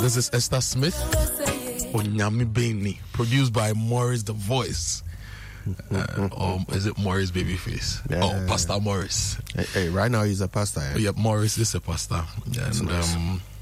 This is Esther Smith, Onyame Beni, produced by Morris the Voice. Or is it Morris Babyface? Oh, Pastor Morris. Hey, right now he's a pastor. Eh? Yeah, Morris is a pastor. And nice.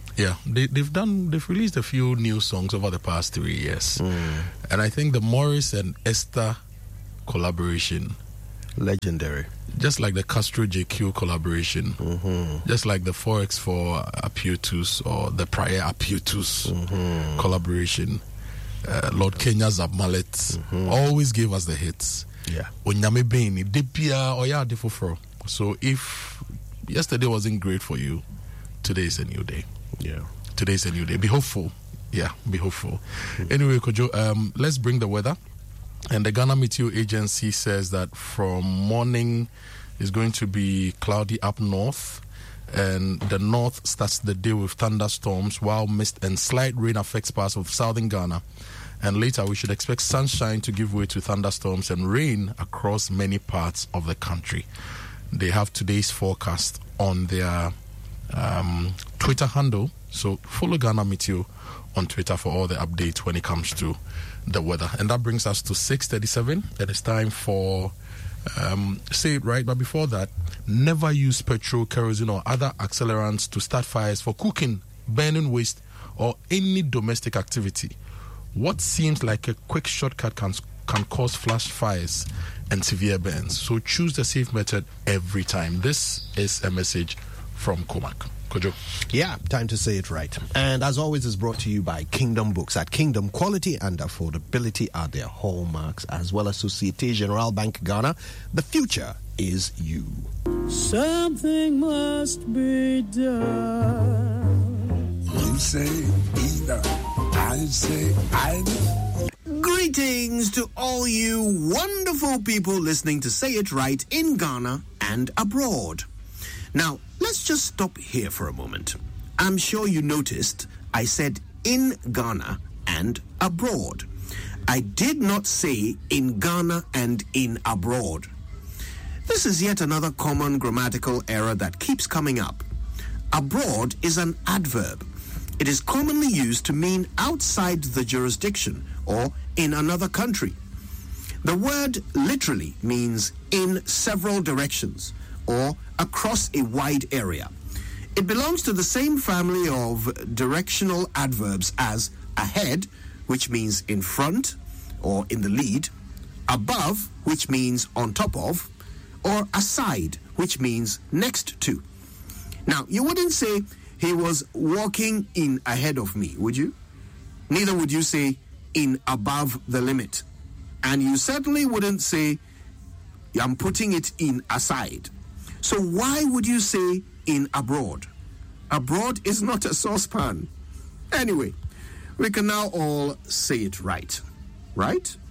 They've released a few new songs over the past 3 years. And I think the Morris and Esther collaboration, legendary. Just like the Castro JQ collaboration, just like the 4x4 Aputus or the prior Aputus collaboration, Lord Kenya's Mallet always gave us the hits. Yeah. Onyame Beni, Dipia Oya Defofro. So if yesterday wasn't great for you, today is a new day. Yeah. Today's a new day. Be hopeful. Yeah, be hopeful. Anyway, Kojo, let's bring the weather. And the Ghana Meteo Agency says that from morning is going to be cloudy up north, and the north starts the day with thunderstorms, while mist and slight rain affects parts of southern Ghana. And later we should expect sunshine to give way to thunderstorms and rain across many parts of the country. They have today's forecast on their Twitter handle, so follow Ghana Meteo on Twitter for all the updates when it comes to the weather. And that brings us to 6:37. It is time for say it right, but before that, never use petrol, kerosene or other accelerants to start fires for cooking, burning waste or any domestic activity. What seems like a quick shortcut can cause flash fires and severe burns, so choose the safe method every time. This is a message from Comac. Kojo. Yeah, time to say it right. And as always, is brought to you by Kingdom Books. At Kingdom, quality and affordability are their hallmarks, as well as Societe Generale Bank Ghana. The future is you. Something must be done. You say either. I say either. Greetings to all you wonderful people listening to Say It Right in Ghana and abroad. Now, let's just stop here for a moment. I'm sure you noticed I said in Ghana and abroad. I did not say in Ghana and in abroad. This is yet another common grammatical error that keeps coming up. Abroad is an adverb. It is commonly used to mean outside the jurisdiction or in another country. The word literally means in several directions or across a wide area. It belongs to the same family of directional adverbs as ahead, which means in front or in the lead, above, which means on top of, or aside, which means next to. Now, you wouldn't say he was walking in ahead of me, would you? Neither would you say in above the limit. And you certainly wouldn't say I'm putting it in aside. So why would you say in abroad? Abroad is not a saucepan. Anyway, we can now all say it right. Right?